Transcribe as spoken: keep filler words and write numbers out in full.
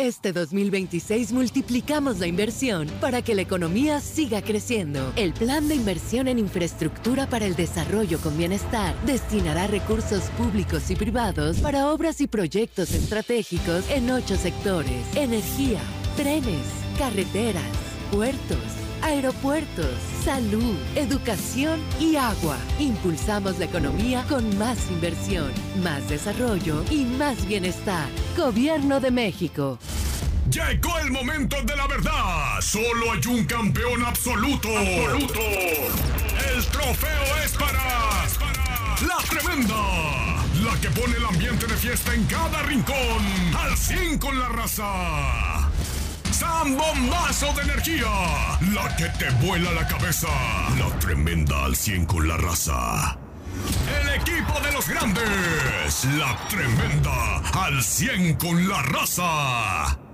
Este dos mil veintiséis multiplicamos la inversión para que la economía siga creciendo. El Plan de Inversión en Infraestructura para el Desarrollo con Bienestar destinará recursos públicos y privados para obras y proyectos estratégicos en ocho sectores: energía, trenes, carreteras, puertos, aeropuertos, salud, educación y agua. Impulsamos la economía con más inversión, más desarrollo y más bienestar. Gobierno de México. Llegó el momento de la verdad. Solo hay un campeón absoluto. Absoluto. El trofeo es para La Tremenda, la que pone el ambiente de fiesta en cada rincón. Al cien con la raza. Zambombazo de energía, la que te vuela la cabeza. La Tremenda al cien con la raza. El equipo de los grandes. La Tremenda al cien con la raza.